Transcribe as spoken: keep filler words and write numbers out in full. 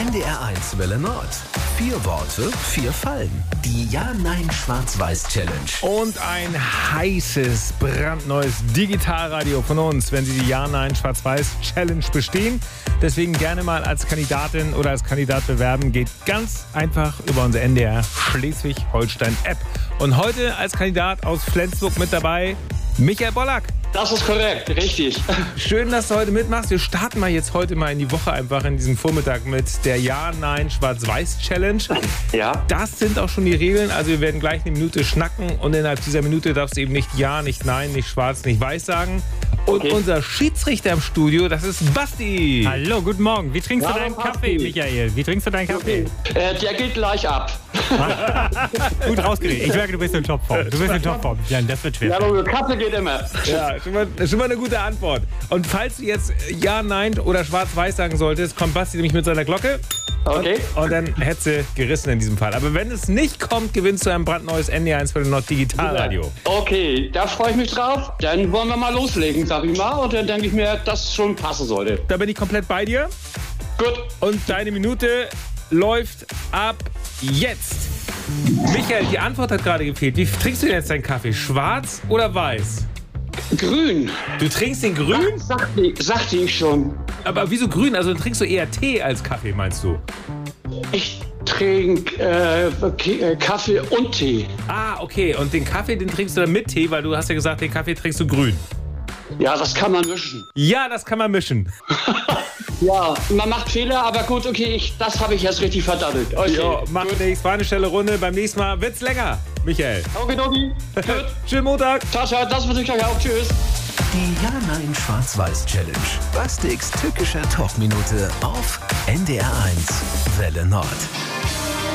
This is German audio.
N D R eins Welle Nord. Vier Worte, vier Fallen. Die Ja-Nein-Schwarz-Weiß-Challenge. Und ein heißes, brandneues Digitalradio von uns, wenn Sie die Ja-Nein-Schwarz-Weiß-Challenge bestehen. Deswegen gerne mal als Kandidatin oder als Kandidat bewerben. Geht ganz einfach über unsere N D R Schleswig-Holstein-App. Und heute als Kandidat aus Flensburg mit dabei Michael Bollack. Das ist korrekt, richtig. Schön, dass du heute mitmachst. Wir starten mal jetzt heute mal in die Woche einfach in diesem Vormittag mit der Ja-Nein-Schwarz-Weiß-Challenge. Ja. Das sind auch schon die Regeln. Also wir werden gleich eine Minute schnacken und innerhalb dieser Minute darfst du eben nicht Ja, nicht Nein, nicht Schwarz, nicht Weiß sagen. Und Okay. unser Schiedsrichter im Studio, das ist Basti. Hallo, guten Morgen. Wie trinkst Ja, du deinen Basti. Kaffee, Michael? Wie trinkst du deinen Kaffee? Äh, der geht gleich ab. Gut rausgeredet. Ich merke, du bist in Topform. Du bist in Topform. Ja, das wird schwer. Ja, Logo, Kaffee geht immer. Ja, schon mal, schon mal eine gute Antwort. Und falls du jetzt Ja, Nein oder Schwarz-Weiß sagen solltest, kommt Basti nämlich mit seiner Glocke. Okay. Und dann hättest du gerissen in diesem Fall. Aber wenn es nicht kommt, gewinnst du ein brandneues N D R eins Welle Nord Digitalradio. Okay, da freue ich mich drauf. Dann wollen wir mal loslegen, sag ich mal. Und dann denke ich mir, dass schon passen sollte. Da bin ich komplett bei dir. Gut. Und deine Minute läuft ab jetzt. Michael, die Antwort hat gerade gefehlt. Wie trinkst du denn jetzt deinen Kaffee? Schwarz oder weiß? Grün. Du trinkst den grün? Sagte, ich- sagte ich schon. Aber wieso grün? Also dann trinkst du eher Tee als Kaffee, meinst du? Ich trinke äh, K- äh, Kaffee und Tee. Ah, okay. Und den Kaffee, den trinkst du dann mit Tee, weil du hast ja gesagt, den Kaffee trinkst du grün. Ja, das kann man mischen. Ja, das kann man mischen. Ja, man macht Fehler, aber gut, okay, ich, das habe ich jetzt richtig verdattelt. Okay. Jo, macht Gut. nichts. War eine schnelle Runde. Beim nächsten Mal wird's länger, Michael. Okay, okay. Gut. Schönen Montag. Ciao, ciao, das wünsche ich euch auch. Tschüss. Die Ja-Nein-Schwarz-Weiß-Challenge. Bastiks tückischer Talkminute auf N D R eins Welle Nord.